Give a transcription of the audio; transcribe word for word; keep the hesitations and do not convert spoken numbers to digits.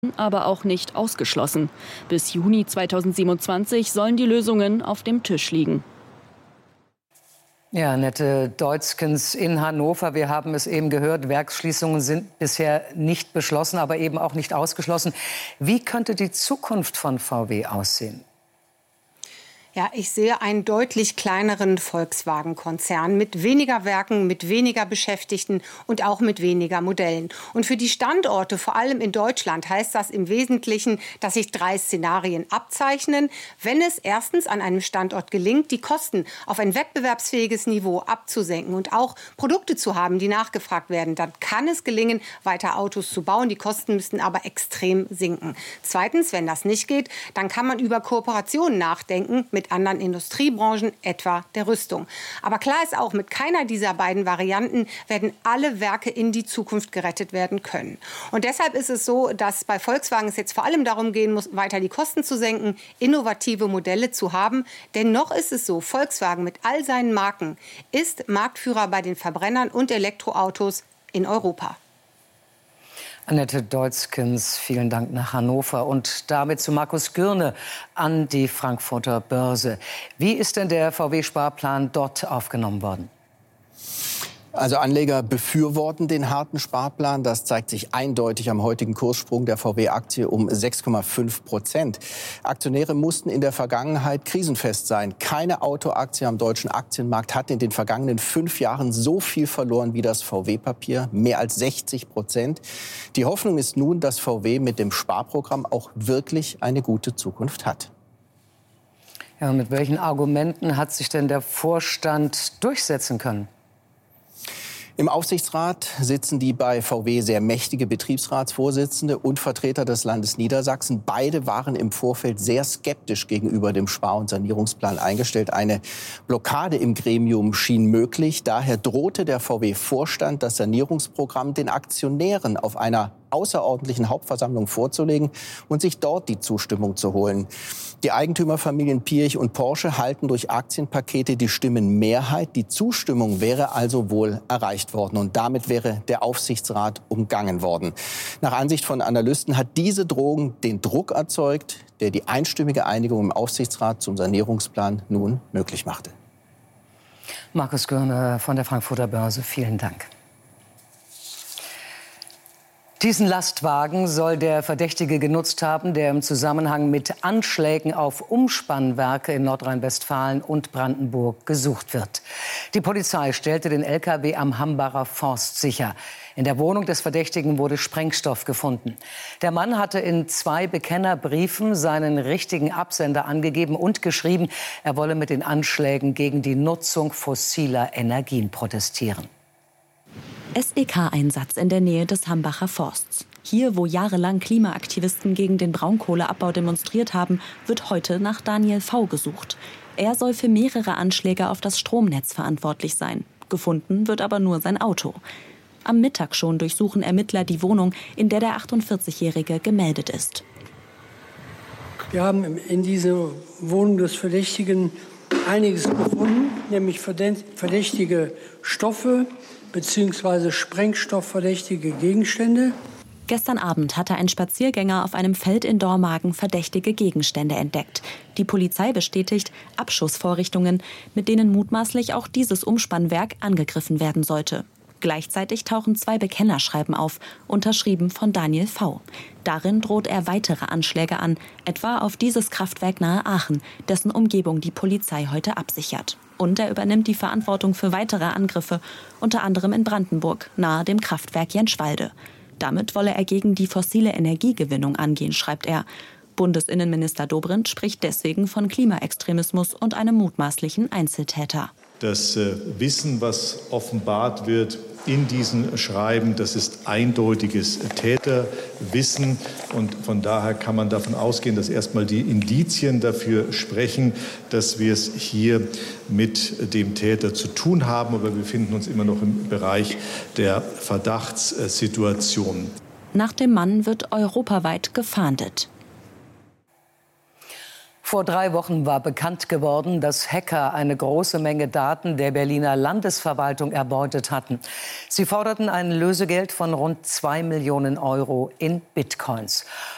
aber auch nicht ausgeschlossen. Bis Juni zweitausendsiebenundzwanzig sollen die Lösungen auf dem Tisch liegen. Ja, Annette Deutzkens in Hannover. Wir haben es eben gehört, Werksschließungen sind bisher nicht beschlossen, aber eben auch nicht ausgeschlossen. Wie könnte die Zukunft von V W aussehen? Ja, ich sehe einen deutlich kleineren Volkswagen-Konzern mit weniger Werken, mit weniger Beschäftigten und auch mit weniger Modellen. Und für die Standorte, vor allem in Deutschland, heißt das im Wesentlichen, dass sich drei Szenarien abzeichnen. Wenn es erstens an einem Standort gelingt, die Kosten auf ein wettbewerbsfähiges Niveau abzusenken und auch Produkte zu haben, die nachgefragt werden, dann kann es gelingen, weiter Autos zu bauen. Die Kosten müssten aber extrem sinken. Zweitens, wenn das nicht geht, dann kann man über Kooperationen nachdenken mit mit anderen Industriebranchen, etwa der Rüstung. Aber klar ist auch, mit keiner dieser beiden Varianten werden alle Werke in die Zukunft gerettet werden können. Und deshalb ist es so, dass bei Volkswagen es jetzt vor allem darum gehen muss, weiter die Kosten zu senken, innovative Modelle zu haben. Denn noch ist es so, Volkswagen mit all seinen Marken ist Marktführer bei den Verbrennern und Elektroautos in Europa. Annette Deutzkens, vielen Dank nach Hannover. Und damit zu Markus Gürne an die Frankfurter Börse. Wie ist denn der V W-Sparplan dort aufgenommen worden? Also Anleger befürworten den harten Sparplan. Das zeigt sich eindeutig am heutigen Kurssprung der V W-Aktie um sechs Komma fünf Prozent. Aktionäre mussten in der Vergangenheit krisenfest sein. Keine Autoaktie am deutschen Aktienmarkt hat in den vergangenen fünf Jahren so viel verloren wie das V W-Papier. Mehr als sechzig Prozent. Die Hoffnung ist nun, dass V W mit dem Sparprogramm auch wirklich eine gute Zukunft hat. Ja, mit welchen Argumenten hat sich denn der Vorstand durchsetzen können? Im Aufsichtsrat sitzen die bei V W sehr mächtige Betriebsratsvorsitzende und Vertreter des Landes Niedersachsen. Beide waren im Vorfeld sehr skeptisch gegenüber dem Spar- und Sanierungsplan eingestellt. Eine Blockade im Gremium schien möglich. Daher drohte der V W-Vorstand, das Sanierungsprogramm den Aktionären auf einer außerordentlichen Hauptversammlung vorzulegen und sich dort die Zustimmung zu holen. Die Eigentümerfamilien Piëch und Porsche halten durch Aktienpakete die Stimmenmehrheit. Die Zustimmung wäre also wohl erreicht worden und damit wäre der Aufsichtsrat umgangen worden. Nach Ansicht von Analysten hat diese Drohung den Druck erzeugt, der die einstimmige Einigung im Aufsichtsrat zum Sanierungsplan nun möglich machte. Markus Gürne von der Frankfurter Börse, vielen Dank. Diesen Lastwagen soll der Verdächtige genutzt haben, der im Zusammenhang mit Anschlägen auf Umspannwerke in Nordrhein-Westfalen und Brandenburg gesucht wird. Die Polizei stellte den L K W am Hambacher Forst sicher. In der Wohnung des Verdächtigen wurde Sprengstoff gefunden. Der Mann hatte in zwei Bekennerbriefen seinen richtigen Absender angegeben und geschrieben, er wolle mit den Anschlägen gegen die Nutzung fossiler Energien protestieren. S E K-Einsatz in der Nähe des Hambacher Forsts. Hier, wo jahrelang Klimaaktivisten gegen den Braunkohleabbau demonstriert haben, wird heute nach Daniel V. gesucht. Er soll für mehrere Anschläge auf das Stromnetz verantwortlich sein. Gefunden wird aber nur sein Auto. Am Mittag schon durchsuchen Ermittler die Wohnung, in der der achtundvierzigjährige gemeldet ist. Wir haben in dieser Wohnung des Verdächtigen einiges gefunden, nämlich verdächtige Stoffe bzw. sprengstoffverdächtige Gegenstände. Gestern Abend hatte ein Spaziergänger auf einem Feld in Dormagen verdächtige Gegenstände entdeckt. Die Polizei bestätigt Abschussvorrichtungen, mit denen mutmaßlich auch dieses Umspannwerk angegriffen werden sollte. Gleichzeitig tauchen zwei Bekennerschreiben auf, unterschrieben von Daniel V. Darin droht er weitere Anschläge an, etwa auf dieses Kraftwerk nahe Aachen, dessen Umgebung die Polizei heute absichert. Und er übernimmt die Verantwortung für weitere Angriffe, unter anderem in Brandenburg, nahe dem Kraftwerk Jenschwalde. Damit wolle er gegen die fossile Energiegewinnung angehen, schreibt er. Bundesinnenminister Dobrindt spricht deswegen von Klimaextremismus und einem mutmaßlichen Einzeltäter. Das Wissen, was offenbart wird in diesen Schreiben, das ist eindeutiges Täterwissen. Und von daher kann man davon ausgehen, dass erstmal die Indizien dafür sprechen, dass wir es hier mit dem Täter zu tun haben. Aber wir befinden uns immer noch im Bereich der Verdachtssituation. Nach dem Mann wird europaweit gefahndet. Vor drei Wochen war bekannt geworden, dass Hacker eine große Menge Daten der Berliner Landesverwaltung erbeutet hatten. Sie forderten ein Lösegeld von rund zwei Millionen Euro in Bitcoins.